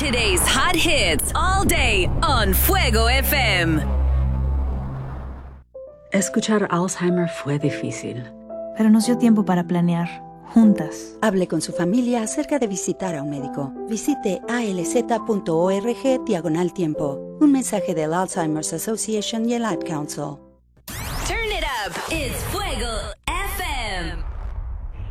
Today's hot hits all day on Fuego FM. Escuchar Alzheimer fue difícil. Pero nos dio tiempo para planear, juntas. Hable con su familia acerca de visitar a un médico. Visite alz.org/tiempo. Un mensaje del Alzheimer's Association y el Ad Council. Turn it up. It's Fuego FM.